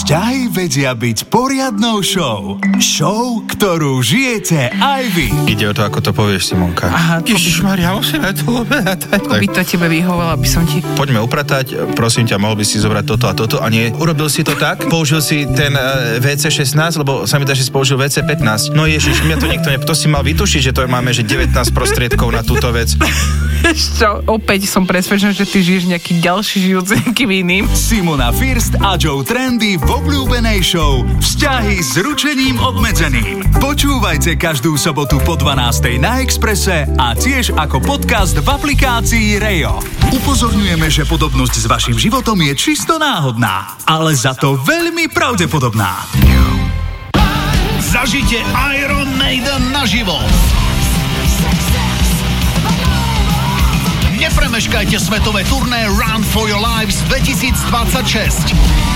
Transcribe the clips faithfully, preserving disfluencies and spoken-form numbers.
Vzťahy vedia byť poriadnou show. Show, ktorú žijete aj vy. Ide o to, ako to povieš, Simonka. Aha, Ježišmaria, musíme to obratať. Ako by to tebe vyhovalo, aby som ti... Poďme upratať, prosím ťa, mohol by si zobrať toto a toto a nie, urobil si to tak, použil si ten uh, vé cé šestnásť, lebo sa mi dá, že si použil vé cé pätnásť. No ježiš, mňa to nikto ne... To si mal vytušiť, že to máme, že devätnásť prostriedkov na túto vec. Čo, opäť som presvedčený, že ty žiješ nejaký ďalší život s nejakým iným. Simona First a Joe Trendy v obľúbenej show Vzťahy s ručením obmedzeným. Počúvajte každú sobotu po dvanástej na Expresse a tiež ako podcast v aplikácii Rejo. Upozorňujeme, že podobnosť s vašim životom je čisto náhodná, ale za to veľmi pravdepodobná. Zažite Iron Maiden naživo. Nepremeškajte svetové turné Run for Your Lives dvetisícdvadsaťšesť.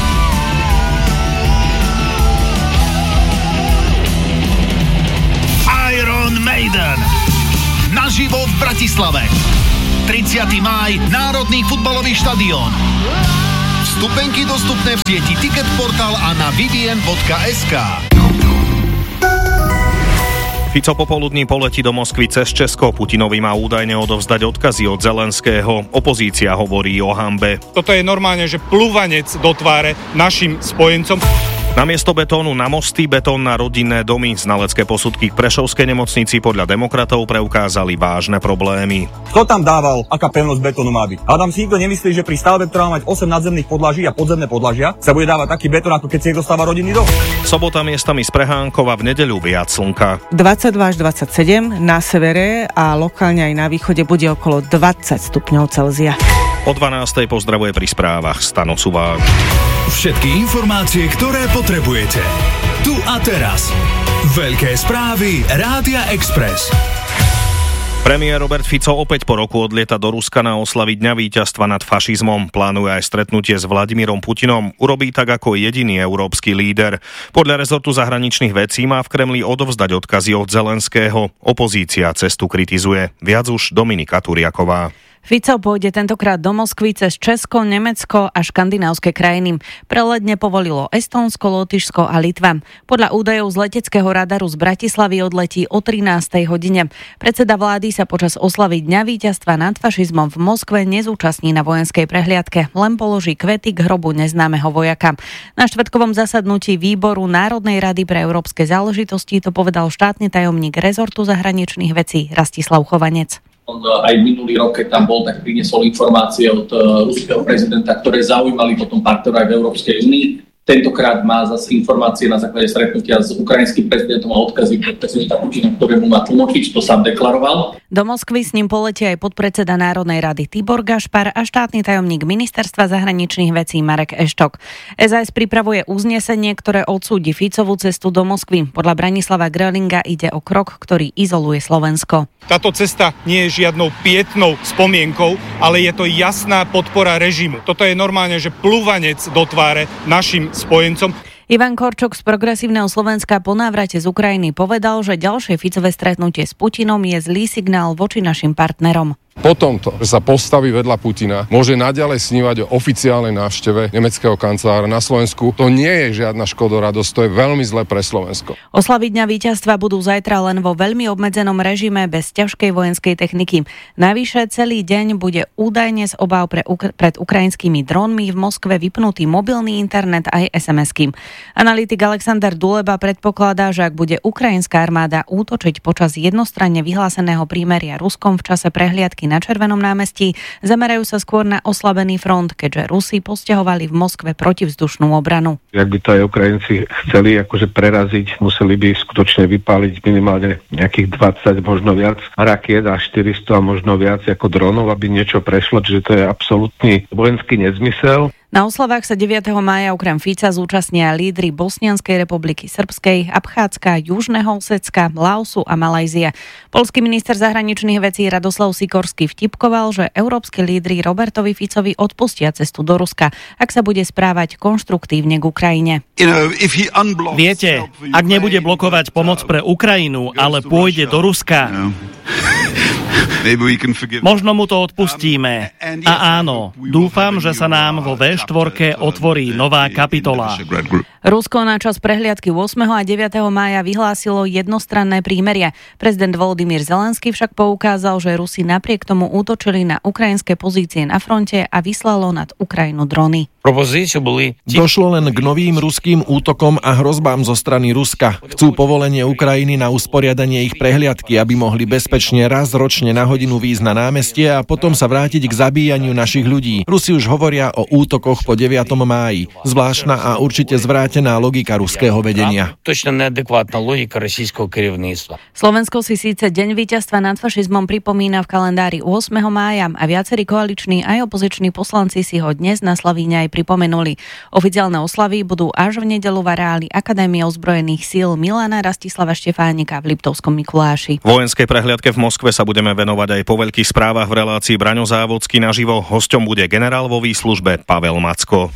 Iron Maiden naživo v Bratislave. tridsiateho mája Národný futbalový štadión. Vstupenky dostupné v sieti Ticketportal a na vivien bodka es ká. Fico popoludní poletí do Moskvy cez Česko. Putinovi má údajne odovzdať odkazy od Zelenského. Opozícia hovorí o hanbe. Toto je normálne, že plúvanec do tváre našim spojencom. Namiesto betónu na mosty, betón na rodinné domy. Znalecké posudky k prešovskej nemocnici podľa demokratov preukázali vážne problémy. Kto tam dával, aká pevnosť betónu má byť? Adam si nikto nemyslí, že pri stavbe, ktorá má mať osem nadzemných podlaží a podzemné podlažia, sa bude dávať taký betón, ako keď si niekto stáva rodinný dom. Sobota miestami z prehánkov a v nedeľu viac slnka. dvadsaťdva až dvadsaťsedem na severe a lokálne aj na východe bude okolo dvadsať stupňov Celzia. O dvanástej pozdravuje pri správach Stano Suvák. Všetky informácie, ktoré potrebujete. Tu a teraz. Veľké správy Rádia Express. Premiér Robert Fico opäť po roku odlieta do Ruska na oslavy Dňa víťazstva nad fašizmom. Plánuje aj stretnutie s Vladimírom Putinom. Urobí tak ako jediný európsky líder. Podľa rezortu zahraničných vecí má v Kremli odovzdať odkazy od Zelenského. Opozícia cestu kritizuje. Viac už Dominika Turiaková. Fico pôjde tentokrát do Moskvy cez Česko, Nemecko a škandinávske krajiny. Prelet nepovolilo Estónsko, Lotyšsko a Litva. Podľa údajov z leteckého radaru z Bratislavy odletí o trinástej hodine. Predseda vlády sa počas oslavy Dňa víťazstva nad fašizmom v Moskve nezúčastní na vojenskej prehliadke, len položí kvety k hrobu neznámeho vojaka. Na štvrtkovom zasadnutí výboru Národnej rady pre európske záležitosti to povedal štátny tajomník rezortu zahraničných vecí Rastislav Chovanec. On aj minulý rok, keď tam bol, tak priniesol informácie od uh, ruského prezidenta, ktoré zaujímali potom partnerov aj v Európskej únii. Tentokrát má zase informácie na základe stretnutia s ukrajinským prezidentom a odkazy od prezidenta Putina, ktorému má tlmočiť, to sám deklaroval. Do Moskvy s ním poletie aj podpredseda Národnej rady Tibor Gašpar a štátny tajomník Ministerstva zahraničných vecí Marek Eštok. es a es pripravuje uznesenie, ktoré odsúdi Ficovú cestu do Moskvy. Podľa Branislava Grölinga ide o krok, ktorý izoluje Slovensko. Táto cesta nie je žiadnou pietnou spomienkou, ale je to jasná podpora režimu. Toto je normálne, že plúvanec do tváre našim spojencom. Ivan Korčok z Progresívneho Slovenska po návrate z Ukrajiny povedal, že ďalšie Ficové stretnutie s Putinom je zlý signál voči našim partnerom. Po tomto, že sa postaví vedľa Putina, môže naďalej snívať o oficiálnej návšteve nemeckého kancelára na Slovensku. To nie je žiadna škodoradosť, to je veľmi zlé pre Slovensko. Oslavy Dňa víťazstva budú zajtra len vo veľmi obmedzenom režime bez ťažkej vojenskej techniky. Navyše celý deň bude údajne z obáv pre Uk- pred ukrajinskými dronmi v Moskve vypnutý mobilný internet aj es em esky. Analytik Alexander Duleba predpokladá, že ak bude ukrajinská armáda útočiť počas jednostranne vyhláseného prímeria Ruskom v čase prehliadky na Červenom námestí, zamerajú sa skôr na oslabený front, keďže Rusi posťahovali v Moskve protivzdušnú obranu. Ak by to aj Ukrajinci chceli akože preraziť, museli by skutočne vypáliť minimálne nejakých dvadsať, možno viac rakiet a štyristo a možno viac ako dronov, aby niečo prešlo, čiže to je absolútny vojenský nezmysel. Na oslavách sa deviateho mája okrem Fica zúčastnia lídri Bosnianskej republiky Srbskej, Abchádzka, Južného Osecka, Laosu a Malajzia. Poľský minister zahraničných vecí Radoslav Sikorský vtipkoval, že európski lídri Robertovi Ficovi odpustia cestu do Ruska, ak sa bude správať konštruktívne k Ukrajine. Viete, ak nebude blokovať pomoc pre Ukrajinu, ale pôjde do Ruska, možno mu to odpustíme. A áno, dúfam, že sa nám vo vé štvorke otvorí nová kapitola. Rusko na čas prehliadky ôsmeho a deviateho mája vyhlásilo jednostranné prímerie. Prezident Volodymyr Zelenský však poukázal, že Rusi napriek tomu útočili na ukrajinské pozície na fronte a vyslalo nad Ukrajinu drony. Došlo len k novým ruským útokom a hrozbám zo strany Ruska. Chcú povolenie Ukrajiny na usporiadanie ich prehliadky, aby mohli bezpečne raz ročne na hodinu výjsť na námestie a potom sa vrátiť k zabíjaniu našich ľudí. Rusi už hovoria o útokoch po deviatom máji. Zvláštna a určite zvrátená logika ruského vedenia. Slovensko si síce deň víťazstva nad fašizmom pripomína v kalendári ôsmeho mája a viacerí koaliční aj opoziční poslanci si ho dnes na Slavíne aj pripomenuli. Oficiálne oslavy budú až v nedeľu v areáli Akadémie ozbrojených síl Milana Rastislava Štefánika v Liptovskom Mikuláši. Vojenskej prehliadke v Moskve sa budeme venovať aj po veľkých správach v relácii Braňo Závodský naživo. Hosťom bude generál vo výslužbe Pavel Macko.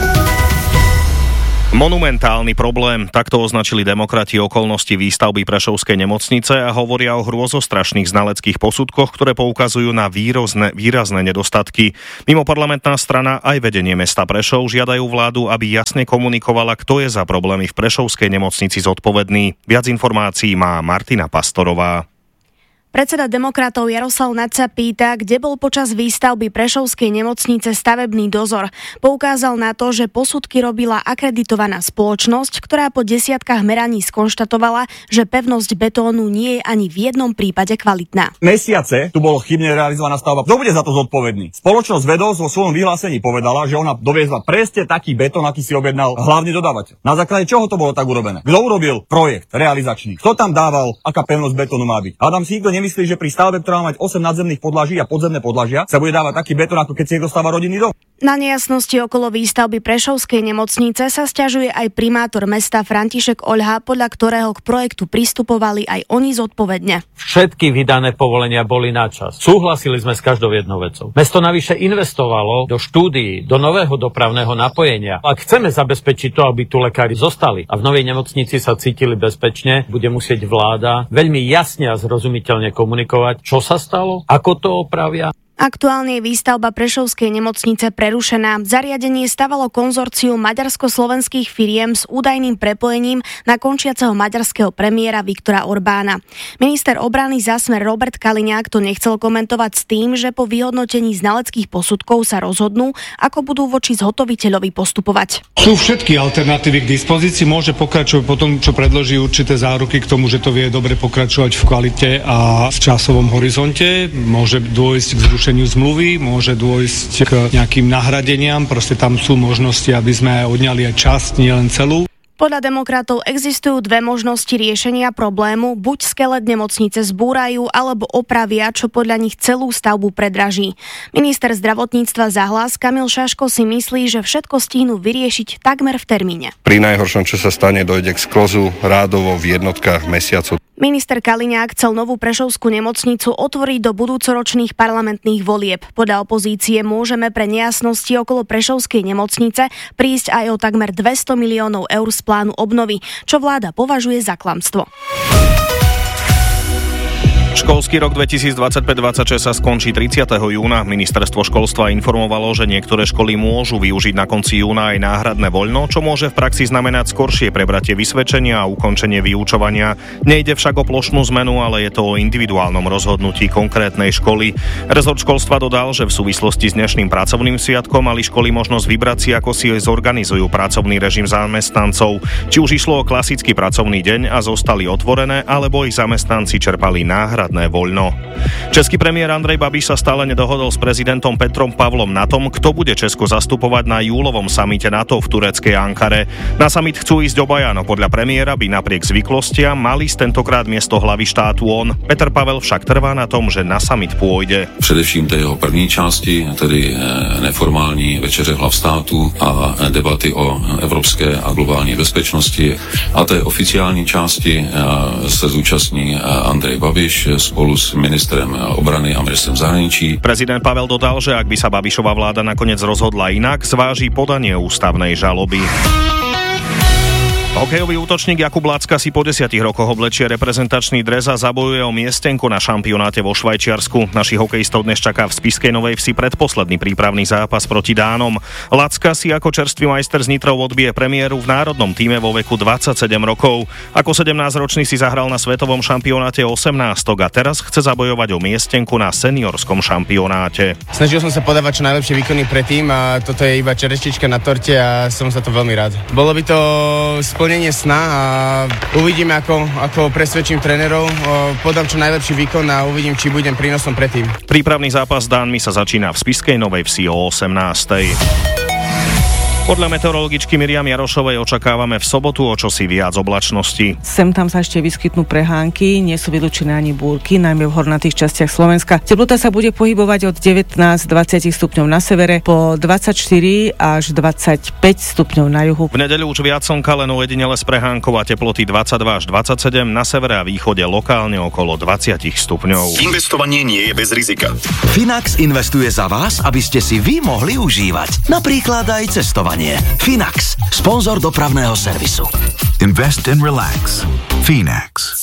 Monumentálny problém, takto označili demokrati okolnosti výstavby Prešovskej nemocnice a hovoria o hrôzostrašných znaleckých posudkoch, ktoré poukazujú na výrazné, výrazné nedostatky. Mimo parlamentná strana aj vedenie mesta Prešov žiadajú vládu, aby jasne komunikovala, kto je za problémy v Prešovskej nemocnici zodpovedný. Viac informácií má Martina Pastorová. Predseda demokratov Jaroslav Naďa pýta, kde bol počas výstavby Prešovskej nemocnice stavebný dozor. Poukázal na to, že posudky robila akreditovaná spoločnosť, ktorá po desiatkách meraní skonštatovala, že pevnosť betónu nie je ani v jednom prípade kvalitná. Mesiace tu bolo chybne realizovaná stavba. Kto bude za to zodpovedný? Spoločnosť Vedos vo svojom vyhlásení povedala, že ona doviezla presne taký betón, aký si objednal hlavne dodávateľ. Na základe čoho to bolo tak urobené? Kto urobil projekt realizačný? Kto tam dával, aká pevnosť betónu má byť? Adam si nikto nemyslí, že pri stavbe, ktorá má mať osem nadzemných podlaží a podzemné podlažia, sa bude dávať taký betón, ako keď si niekto stáva rodinný dom. Na nejasnosti okolo výstavby Prešovskej nemocnice sa sťažuje aj primátor mesta František Oľha, podľa ktorého k projektu pristupovali aj oni zodpovedne. Všetky vydané povolenia boli na čas. Súhlasili sme s každou jednou vecou. Mesto navyše investovalo do štúdií, do nového dopravného napojenia. Ak chceme zabezpečiť to, aby tu lekári zostali a v novej nemocnici sa cítili bezpečne, bude musieť vláda veľmi jasne a zrozumiteľne komunikovať, čo sa stalo, ako to opravia. Aktuálne je výstavba Prešovskej nemocnice prerušená. Zariadenie stavalo konzorcium maďarsko-slovenských firiem s údajným prepojením na končiaceho maďarského premiéra Viktora Orbána. Minister obrany za Smer Robert Kaliňák to nechcel komentovať s tým, že po vyhodnotení znaleckých posudkov sa rozhodnú, ako budú voči zhotoviteľovi postupovať. Sú všetky alternatívy k dispozícii, môže pokračovať po tom, čo predloží určité záruky k tomu, že to vie dobre pokračovať v kvalite a v časovom horizonte. Môže dôjsť k zrušeniu zmluvy, môže dôjsť k nejakým nahradeniam, proste tam sú možnosti, aby sme odňali aj časť, nielen celú. Podľa demokratov existujú dve možnosti riešenia problému, buď skelet nemocnice zbúrajú, alebo opravia, čo podľa nich celú stavbu predraží. Minister zdravotníctva za Hlas Kamil Šaško si myslí, že všetko stihnú vyriešiť takmer v termíne. Pri najhoršom, čo sa stane, dojde k sklozu rádovo v jednotkách mesiacov. Minister Kaliňák chcel novú prešovskú nemocnicu otvoriť do budúcoročných parlamentných volieb. Podľa opozície môžeme pre nejasnosti okolo Prešovskej nemocnice prísť aj o takmer dvesto miliónov eur z plánu obnovy, čo vláda považuje za klamstvo. Školský rok dvetisícdvadsaťpäť dvadsaťšesť sa skončí tridsiateho júna. Ministerstvo školstva informovalo, že niektoré školy môžu využiť na konci júna aj náhradné voľno, čo môže v praxi znamenať skoršie prebratie vysvedčenia a ukončenie vyučovania. Nejde však o plošnú zmenu, ale je to o individuálnom rozhodnutí konkrétnej školy. Rezort školstva dodal, že v súvislosti s dnešným pracovným sviatkom mali školy možnosť vybrať si, ako si zorganizujú pracovný režim zamestnancov. Či už išlo o klasický pracovný deň a zostali otvorené, alebo ich zamestnanci čerpali náhradné voľno. Český premiér Andrej Babiš sa stále nedohodol s prezidentom Petrom Pavlom na tom, kto bude Česko zastupovať na júlovom samite NATO v tureckej Ankare. Na samit chcú ísť obaja, no podľa premiéra by napriek zvyklostiam mali tentokrát miesto hlavy štátu on. Petr Pavel však trvá na tom, že na samit pôjde. Především té jeho první části, tedy neformální večeře hlav států a debaty o evropské a globální bezpečnosti, a té oficiální části se zúčastní Andrej Babiš spolu s ministrem obrany a ministrem zahraničí. Prezident Pavel dodal, že ak by sa Babišova vláda nakoniec rozhodla inak, zváži podanie ústavnej žaloby. Hokejový útočník Jakub Lacka si po desiatich rokoch oblečie reprezentačný dres a zabojuje o miestenku na šampionáte vo Švajčiarsku. Našich hokejistov dnes čaká v Spišskej Novej Vsi predposledný prípravný zápas proti Dánom. Lacka si ako čerstvý majster z Nitrov odbije premiéru v národnom tíme vo veku dvadsaťsedem rokov. Ako sedemnásťročný si zahral na svetovom šampionáte osemnástok a teraz chce zabojovať o miestenku na seniorskom šampionáte. Snažil som sa podávať čo najlepšie výkony predtým a toto je iba čereščička na torte a som za to veľmi rád. Bolo by to splnenie sna a uvidíme, ako, ako presvedčím trénerov, podám čo najlepší výkon a uvidím, či budem prínosom pre tým. Prípravný zápas s Dánmi sa začína v Spišskej Novej Vsi o osemnástej. Podľa meteorologičky Miriam Jarošovej očakávame v sobotu o čosi viac oblačnosti. Sem tam sa ešte vyskytnú prehánky, nie sú vylúčené ani búrky, najmä v hornatých častiach Slovenska. Teplota sa bude pohybovať od devätnásť dvadsať stupňov na severe po dvadsaťštyri až dvadsaťpäť stupňov na juhu. V nedeľu už viac slnka, len ojedinele s prehánkou a teploty dvadsaťdva až dvadsaťsedem, na severe a východe lokálne okolo dvadsať stupňov. Investovanie nie je bez rizika. Finax investuje za vás, aby ste si vy mohli užívať. Napríklad aj cestovanie. Finax, sponzor dopravného servisu. Invest and relax. Finax.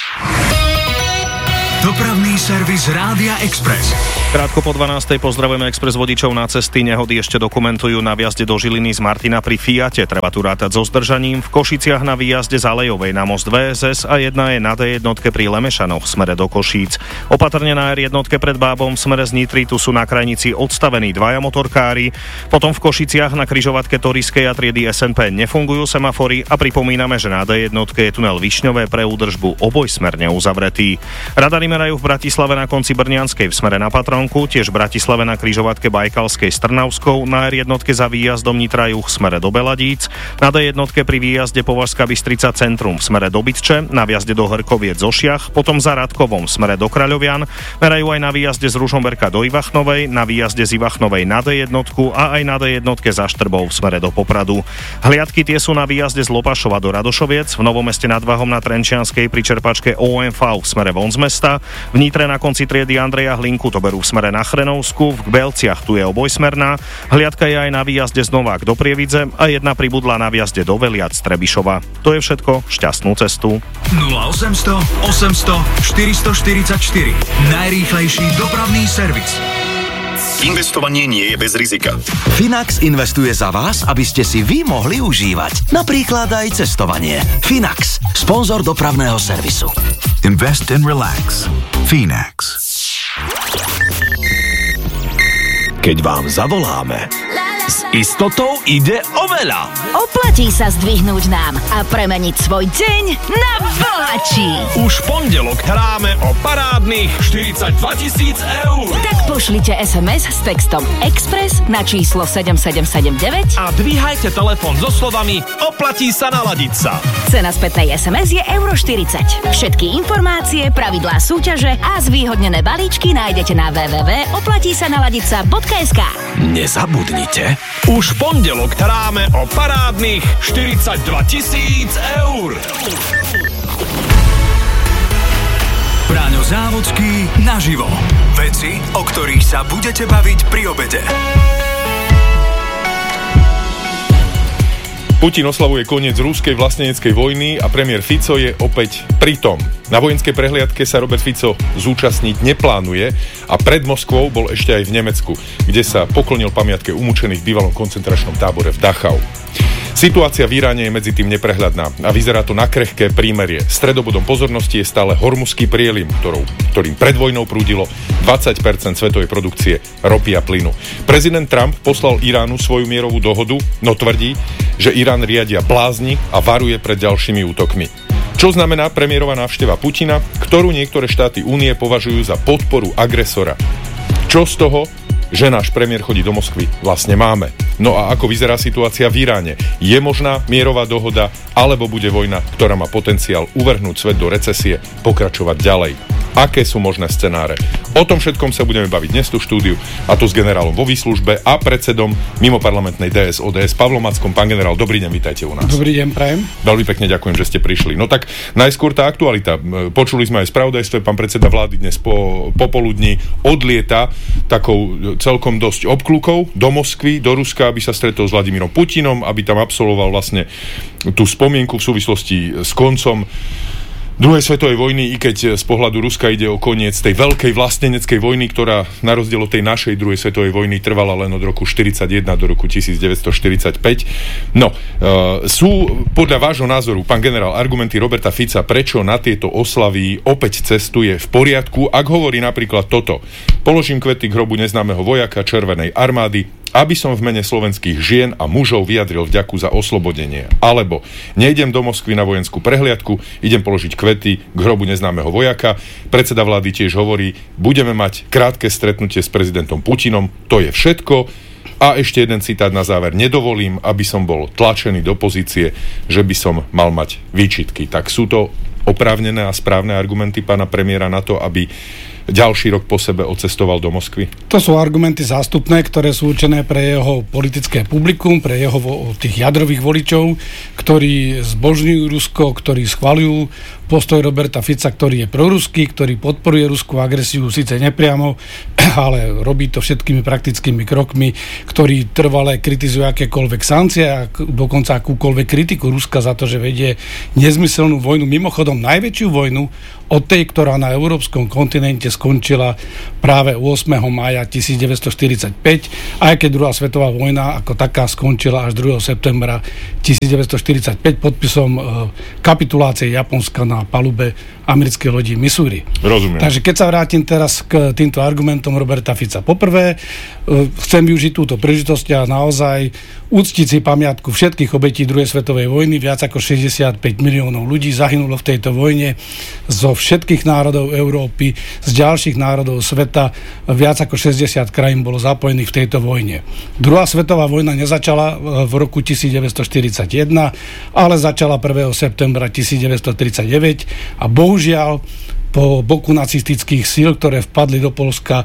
Dopravný servis Rádia Express. Krátko po dvanástej pozdravujeme Express vodičov na cesty. Nehody ešte dokumentujú na výjazde do Žiliny z Martina pri Fiate. Treba tu rátať so zdržaním. V Košiciach na výjazde z Alejovej na most vé es es a jedna je na dé jednotke pri Lemešanoch v smere do Košíc. Opatrne na er jednotke pred Bábom v smere z Nitry, tu sú na krajnici odstavení dvaja motorkári. Potom v Košiciach na križovatke Toriskej a triedy es en pé nefungujú semafory a pripomíname, že na dé jednotke je tunel Višňové pre údržbu obojsmerne uzavretý. Radary merajú v Bratislave na konci Brnianskej v smere na Patronku, tiež v Bratislave na križovatke Bajkalskej s Trnavskou, na er jednotke za výjazdom Nitra juh v smere do Beladíc, na dé jednotke pri výjazde Považská Bystrica centrum v smere do Bytče, na výjazde do Hrkoviec zo Šiach, potom za Radkovom v smere do Kraľovian, merajú aj na výjazde z Ružomberka do Ivachnovej, na výjazde z Ivachnovej na dé jednotku a aj na dé jednotke za Štrbou v smere do Popradu. Hliadky tie sú na výjazde z Lopašova do Radošoviec, v Novom Meste nad Váhom na Trenčianskej pri čerpačke ó em vé v smere von z mesta, v Nitre na konci triedy Andreja Hlinku to berú v smere na Chrenovsku, v Belciach tu je obojsmerná, hliadka je aj na výjazde z Novák do Prievidze a jedna pribudla na výjazde do Veliac z Trebišova. To je všetko, šťastnú cestu. nula osemsto osemsto štyristoštyridsaťštyri. Najrýchlejší dopravný servis. Investovanie nie je bez rizika. Finax investuje za vás, aby ste si vy mohli užívať. Napríklad aj cestovanie. Finax, sponzor dopravného servisu. Invest and relax. Finax. Keď vám zavoláme, s istotou ide o veľa. Oplatí sa zdvihnúť nám a premeniť svoj deň na bohatší. Už pondelok hráme o parádnych štyridsaťdva tisíc eur. Tak pošlite es em es s textom Express na číslo sedem sedem sedem deväť A dvíhajte telefón so slovami oplatí sa naladiť sa. Cena spätnej es em es je euro štyridsať. Všetky informácie, pravidlá súťaže a zvýhodnené balíčky nájdete na w w w bodka oplatí sa naladiť sa bodka es ká. Nezabudnite, už pondelok hráme o parádnych štyridsaťdva tisíc eur. Braňo Závodský naživo. Veci, o ktorých sa budete baviť pri obede. Putin oslavuje koniec ruskej vlasteneckej vojny a premiér Fico je opäť pritom. Na vojenskej prehliadke sa Robert Fico zúčastniť neplánuje a pred Moskvou bol ešte aj v Nemecku, kde sa poklonil pamiatke umúčených v bývalom koncentračnom tábore v Dachau. Situácia v Iráne je medzi tým neprehľadná a vyzerá to na krehké prímerie. Stredobodom pozornosti je stále Hormuzský prielim, ktorou, ktorým pred vojnou prúdilo dvadsať percent svetovej produkcie ropy a plynu. Prezident Trump poslal Iránu svoju mierovú dohodu, no tvrdí, že Irán riadia blázni a varuje pred ďalšími útokmi. Čo znamená premiérová návšteva Putina, ktorú niektoré štáty únie považujú za podporu agresora? Čo z toho, že náš premiér chodí do Moskvy, vlastne máme? No a ako vyzerá situácia v Iráne? Je možná mierová dohoda, alebo bude vojna, ktorá má potenciál uvrhnúť svet do recesie, pokračovať ďalej? aké sú možné scenáre. O tom všetkom sa budeme baviť dnes tu štúdiu, a to s generálom vo výslužbe a predsedom mimoparlamentnej dé es ó dé es Pavlom Mackom. Pán generál, dobrý deň, vítajte u nás. Dobrý deň, prajem. Veľmi pekne ďakujem, že ste prišli. No tak najskôr tá aktualita. Počuli sme aj spravodajstvo, pán predseda vlády dnes po, popoludní odlieta takou celkom dosť obklukou do Moskvy, do Ruska, aby sa stretol s Vladimírom Putinom, aby tam absolvoval vlastne tú spomienku v súvislosti s koncom druhej svetovej vojny, i keď z pohľadu Ruska ide o koniec tej veľkej vlasteneckej vojny, ktorá na rozdiel od tej našej druhej svetovej vojny trvala len od roku štyridsaťjeden do roku devätnásťstoštyridsaťpäť. No, e, sú podľa vášho názoru, pán generál, argumenty Roberta Fica, prečo na tieto oslavy opäť cestuje v poriadku, ak hovorí napríklad toto: položím kvety k hrobu neznámeho vojaka Červenej armády, aby som v mene slovenských žien a mužov vyjadril vďaku za oslobodenie. Alebo nejdem do Moskvy na vojenskú prehliadku, idem položiť kvety k hrobu neznámeho vojaka. Predseda vlády tiež hovorí, budeme mať krátke stretnutie s prezidentom Putinom, to je všetko. A ešte jeden citát na záver: nedovolím, aby som bol tlačený do pozície, že by som mal mať výčitky. Tak sú to oprávnené a správne argumenty pána premiéra na to, aby ďalší rok po sebe odcestoval do Moskvy? To sú argumenty zástupné, ktoré sú určené pre jeho politické publikum, pre jeho vo, tých jadrových voličov, ktorí zbožňujú Rusko, ktorí schvaľujú postoj Roberta Fica, ktorý je proruský, ktorý podporuje ruskú agresiu, síce nepriamo, ale robí to všetkými praktickými krokmi, ktorí trvale kritizujú akékoľvek sankcie a dokonca akúkoľvek kritiku Ruska za to, že vedie nezmyselnú vojnu. Mimochodom, najväčšiu vojnu od tej, ktorá na európskom kontinente skončila práve ôsmeho mája devätnásťstoštyridsaťpäť, aj keď druhá svetová vojna ako taká skončila až druhého septembra devätnásťstoštyridsaťpäť podpisom e, kapitulácie Japonska na palube americkej lodi Missouri. Rozumiem. Takže keď sa vrátim teraz k týmto argumentom Roberta Fica. Poprvé, e, chcem využiť túto príležitosť a naozaj uctiť si pamiatku všetkých obetí druhej svetovej vojny. Viac ako šesťdesiatpäť miliónov ľudí zahynulo v tejto vojne zo všetkých národov Európy, z ďalších národov sveta. Viac ako šesťdesiat krajín bolo zapojených v tejto vojne. Druhá svetová vojna nezačala v roku devätnásťstoštyridsaťjeden, ale začala prvého septembra devätnásťstotridsaťdeväť a bohužiaľ po boku nacistických síl, ktoré vpadli do Poľska,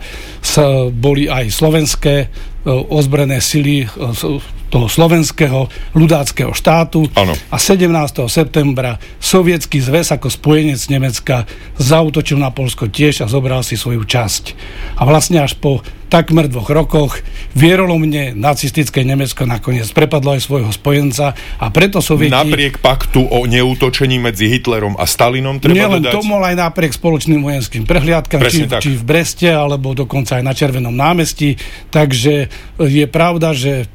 boli aj slovenské ozbrojené sily toho slovenského ľudáckeho štátu. Ano. A sedemnásteho septembra Sovietsky zväz ako spojenec Nemecka zaútočil na Poľsko tiež a zobral si svoju časť. A vlastne až po takmer dvoch rokoch vierolomne nacistické Nemecko nakoniec prepadlo aj svojho spojenca a preto Sovieti... Napriek paktu o neútočení medzi Hitlerom a Stalinom, treba nielen dodať? tomu, ale aj napriek spoločným vojenským prehliadkam, či, či v Breste, alebo dokonca aj na Červenom námestí. Takže je pravda, že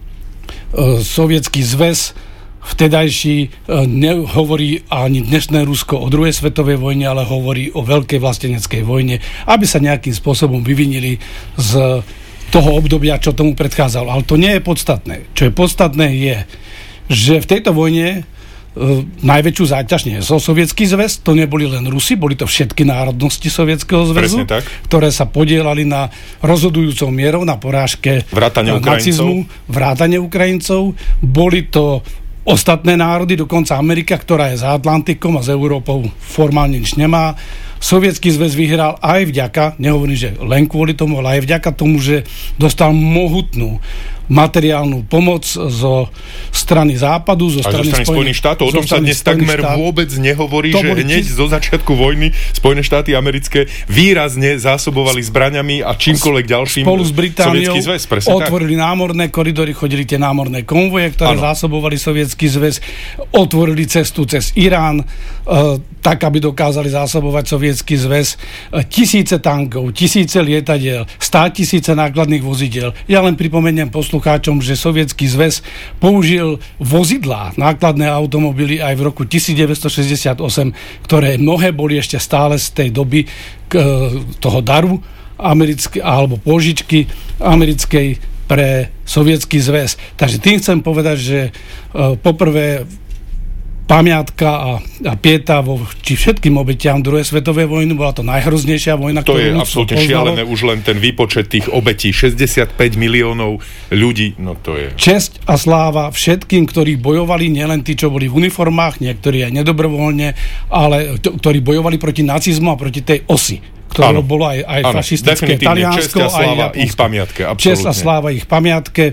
Sovietsky zväz vtedajší nehovorí ani dnešné Rusko o druhej svetovej vojne, ale hovorí o veľkej vlasteneckej vojne, aby sa nejakým spôsobom vyvinili z toho obdobia, čo tomu predchádzalo. Ale to nie je podstatné. Čo je podstatné je, že v tejto vojne najväčšiu záťaž niesol Sovietsky zväz, to neboli len Rusi, boli to všetky národnosti Sovietskeho zväzu, ktoré sa podielali na rozhodujúcou mierou na porážke vrátane nacizmu, vrátane Ukrajincov. Boli to ostatné národy, dokonca Amerika, ktorá je za Atlantikom a s Európou formálne nič nemá. Sovietsky zväz vyhral aj vďaka, nehovorím, že len kvôli tomu, ale aj vďaka tomu, že dostal mohutnú materiálnu pomoc zo strany Západu, zo strany, strany Spojených štátov. O tom sa dnes takmer štát... vôbec nehovorí, to že hneď tis... zo začiatku vojny Spojené štáty americké výrazne zásobovali zbraňami a čímkoľvek ďalším. Spolu s Britániou zväz, otvorili tak. námorné koridory, chodili tie námorné konvoje, ktoré ano. zásobovali Sovietsky zväz, otvorili cestu cez Irán, e, tak, aby dokázali zásobovať Sovietsky zväz. E, tisíce tankov, tisíce lietadiel, stá tisíce nákladných vozidiel. Ja len pripomeniem poslucháčom, že Sovietsky zväz použil vozidlá, nákladné automobily aj v roku devätnásťstošesťdesiatosem, ktoré mnohé boli ešte stále z tej doby k, toho daru americké, alebo požičky americkej pre Sovietsky zväz. Takže tým chcem povedať, že e, poprvé pamiatka a, a pieta voči všetkým obetiam druhej svetovej vojny. Bola to najhroznejšia vojna, to ktorú je absolútne šialené, už len ten výpočet tých obetí. šesťdesiatpäť miliónov ľudí, no to je... Česť a sláva všetkým, ktorí bojovali, nielen tí, čo boli v uniformách, niektorí aj nedobrovoľne, ale t- ktorí bojovali proti nacizmu a proti tej osi, ktoré bolo aj, aj fašistické Taliansko, aj ich pamiatke, absolútne. Česť a sláva ich pamiatke.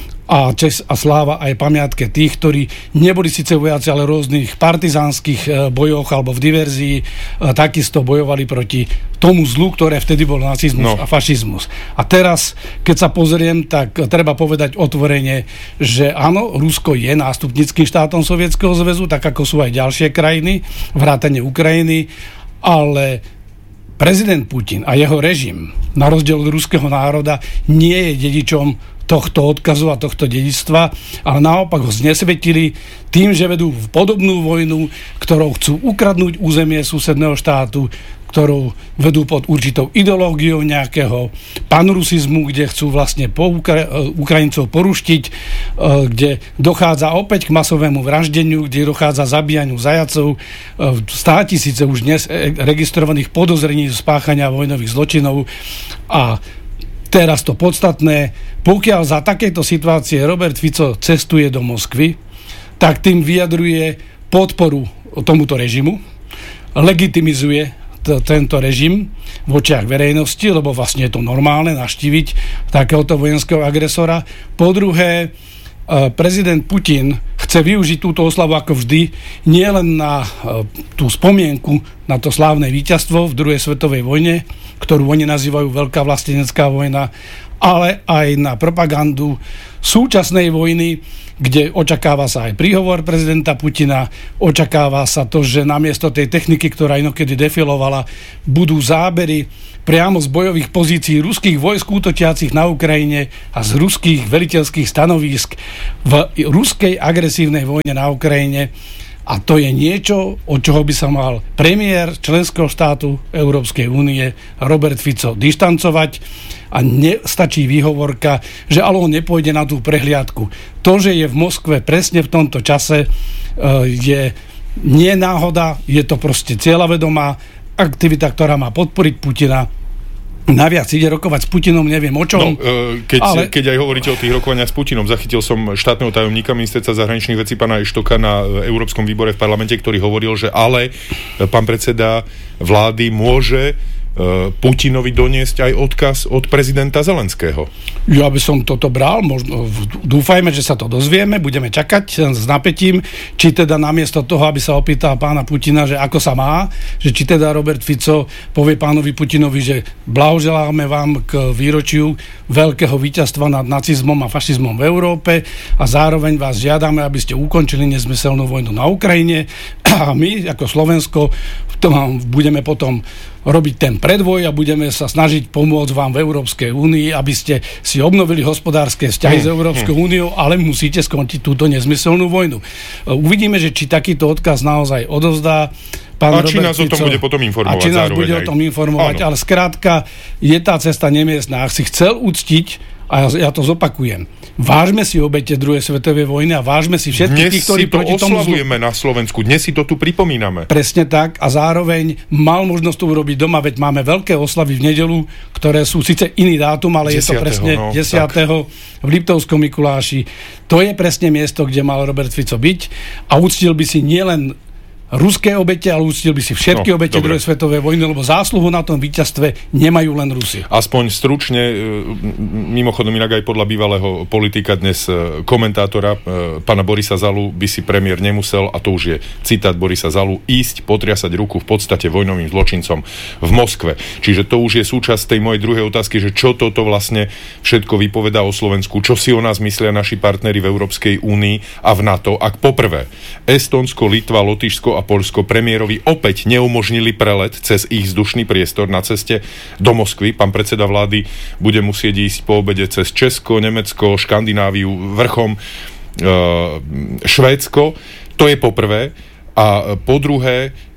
A česť a sláva aj pamiatke tých, ktorí neboli síce vojaci, ale v rôznych partizánskych bojoch alebo v diverzii takisto bojovali proti tomu zlu, ktoré vtedy bol nacizmus no. a fašizmus. A teraz, keď sa pozriem, tak treba povedať otvorene, že áno, Rusko je nástupnickým štátom Sovietskeho zväzu, tak ako sú aj ďalšie krajiny, vrátane Ukrajiny, ale prezident Putin a jeho režim, na rozdiel od ruského národa, nie je dedičom tohto odkazu a tohto dedičstva, ale naopak ho znesvetili tým, že vedú podobnú vojnu, ktorou chcú ukradnúť územie susedného štátu, ktorou vedú pod určitou ideológiou nejakého panrusizmu, kde chcú vlastne po Ukra- Ukrajincov poruštiť, kde dochádza opäť k masovému vraždeniu, kde dochádza zabíjaniu zajacov, státisíce už dnes registrovaných podozrení z spáchania vojnových zločinov. A teraz to podstatné, pokiaľ za takéto situácie Robert Fico cestuje do Moskvy, tak tým vyjadruje podporu tomuto režimu, legitimizuje t- tento režim v očiach verejnosti, lebo vlastne je to normálne navštíviť takéhoto vojenského agresora. Po druhé, prezident Putin chce využiť túto oslavu ako vždy, nie len na tú spomienku na to slávne víťazstvo v druhej svetovej vojne, ktorú oni nazývajú Veľká vlastenecká vojna, ale aj na propagandu súčasnej vojny, kde očakáva sa aj príhovor prezidenta Putina, očakáva sa to, že namiesto tej techniky, ktorá inokedy defilovala, budú zábery priamo z bojových pozícií ruských vojsk útočiacich na Ukrajine a z ruských veliteľských stanovísk v ruskej agresívnej vojne na Ukrajine. A to je niečo, od čoho by sa mal premiér členského štátu Európskej únie Robert Fico dištancovať a nestačí výhovorka, že ale on nepôjde na tú prehliadku. To, že je v Moskve presne v tomto čase, je nie náhoda, je to proste cieľavedomá aktivita, ktorá má podporiť Putina. Naviac ide rokovať s Putinom, neviem o čom. No, keď, ale... keď aj hovoríte o tých rokovaniach s Putinom, zachytil som štátneho tajomníka ministerstva zahraničných vecí pána Eštoka na Európskom výbore v parlamente, ktorý hovoril, že ale pán predseda vlády môže Putinovi doniesť aj odkaz od prezidenta Zelenského. Ja by som toto bral, možno, dúfajme, že sa to dozvieme, budeme čakať s napätím, či teda namiesto toho, aby sa opýtal pána Putina, že ako sa má, že či teda Robert Fico povie pánovi Putinovi, že blahoželáme vám k výročiu veľkého víťazstva nad nacizmom a fašizmom v Európe a zároveň vás žiadame, aby ste ukončili nezmyselnú vojnu na Ukrajine a my ako Slovensko budeme potom robiť ten predvoj a budeme sa snažiť pomôcť vám v Európskej únii, aby ste si obnovili hospodárske vzťahy mm, s Európskou mm. úniou, ale musíte skončiť túto nezmyselnú vojnu. Uvidíme, že či takýto odkaz naozaj odovzdá pán a Robert či nás Fico, o tom bude potom informovať. A či nás bude aj o tom informovať, áno. Ale skrátka je tá cesta nemiestná. Ak si chcel uctiť, a ja to zopakujem, vážme si obete druhej svetovej vojny a vážme si všetkých tých, ktorí proti tomu... Dnes si to oslavujeme na Slovensku, dnes si to tu pripomíname. Presne tak a zároveň mal možnosť to urobiť doma, veď máme veľké oslavy v nedeľu, ktoré sú síce iný dátum, ale desiateho, je to presne no, desiateho v Liptovskom Mikuláši. To je presne miesto, kde mal Robert Fico byť a uctil by si nielen ruské obete, ale uctil by si všetky no, obete dobre. druhej svetovej vojny, lebo zásluhu na tom víťazstve nemajú len Rusi. Aspoň stručne, mimochodom inak aj podľa bývalého politika, dnes komentátora, pána Borisa Zalu, by si premiér nemusel, a to už je citát Borisa Zalu, ísť potriasať ruku v podstate vojnovým zločincom v Moskve. Čiže to už je súčasť tej mojej druhej otázky, že čo toto vlastne všetko vypovedá o Slovensku, čo si o nás myslia naši partneri v Európskej únii a v NATO, ak poprvé Estónsko, Litva, Lotyšsko a Poľsko premiérovi opäť neumožnili prelet cez ich vzdušný priestor na ceste do Moskvy. Pán predseda vlády bude musieť ísť po obede cez Česko, Nemecko, Škandináviu, vrchom e, Švédsko. To je po prvé. A po druhé,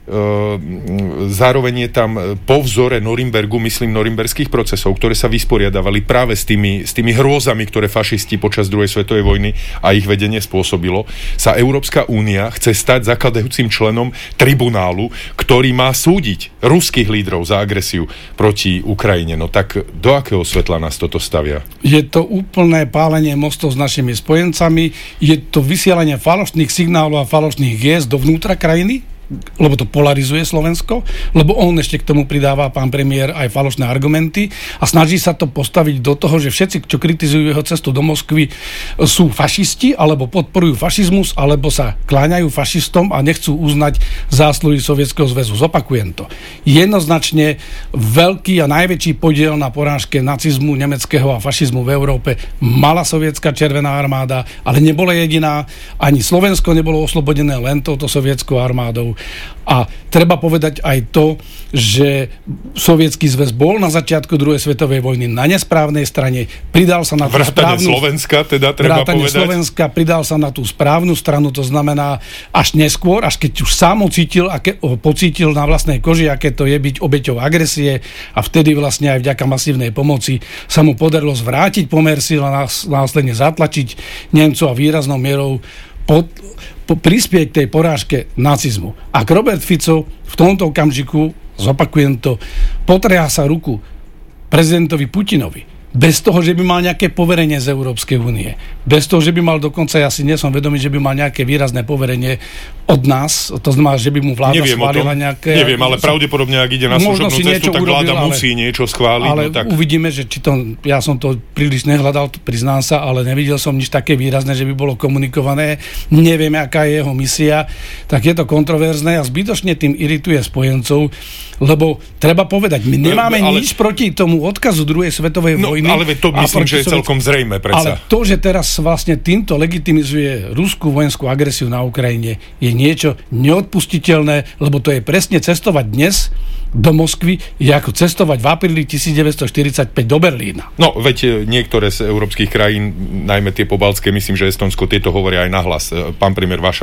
zároveň je tam po vzore Norimbergu, myslím norimberských procesov, ktoré sa vysporiadavali práve s tými, s tými hrôzami, ktoré fašisti počas druhej svetovej vojny a ich vedenie spôsobilo, sa Európska únia chce stať zakladajúcim členom tribunálu, ktorý má súdiť ruských lídrov za agresiu proti Ukrajine. No tak do akého svetla nás toto stavia? Je to úplné pálenie mostov s našimi spojencami, je to vysielanie falošných signálov a falošných giest dovnútra krajiny, lebo to polarizuje Slovensko, lebo on ešte k tomu pridáva, pán premiér, aj falošné argumenty a snaží sa to postaviť do toho, že všetci, čo kritizujú jeho cestu do Moskvy, sú fašisti, alebo podporujú fašizmus, alebo sa kláňajú fašistom a nechcú uznať zásluhy Sovietskeho zväzu. Zopakujem to. Jednoznačne veľký a najväčší podiel na porážke nacizmu, nemeckého a fašizmu v Európe mala sovietská Červená armáda, ale nebola jediná. Ani Slovensko nebolo oslobodené len touto sovietskou armádou. A treba povedať aj to, že Sovietsky zväz bol na začiatku druhej svetovej vojny na nesprávnej strane, pridal sa na tú vrátane správnu... Slovenska, teda treba vrátane povedať. Slovenska, pridal sa na tú správnu stranu, to znamená až neskôr, až keď už sám cítil, aké, pocítil na vlastnej koži, aké to je byť obeťou agresie a vtedy vlastne aj vďaka masívnej pomoci sa mu podarilo zvrátiť pomer síl a následne zatlačiť Nemcov a výraznou mierou pod, po, prispieť k tej porážke nacizmu. Ak Robert Fico v tomto okamžiku, zopakujem to, potrhá sa ruku prezidentovi Putinovi, bez toho, že by mal nejaké poverenie z Európskej únie, bez toho, že by mal dokonca, ja si nie som vedomý, že by mal nejaké výrazné poverenie od nás, to znamená, že by mu vláda Neviem schválila nejaké... Neviem, ale pravdepodobne, ak ide na služobnú cestu, tak vláda urobil, musí niečo schváliť. Ale no tak... uvidíme, že či to, ja som to príliš nehľadal, priznám sa, ale nevidel som nič také výrazné, že by bolo komunikované. Nevieme, aká je jeho misia, tak je to kontroverzné a zbytočne tým irituje spojencov, lebo treba povedať, my nemáme ale... nič proti tomu odkazu druhej svetovej no, vojny. Ale to myslím, že je celkom zrejme predsa. Ale to, že teraz vlastne týmto legitimizuje ruskú vojenskú agresiu na Ukrajine, je niečo neodpustiteľné, lebo to je presne cestovať dnes do Moskvy, je ako cestovať v apríli devätnásťstoštyridsaťpäť do Berlína. No, veď niektoré z európskych krajín, najmä tie pobaltské, myslím, že Estonsko, tieto hovoria aj nahlas. Pán premiér, vaša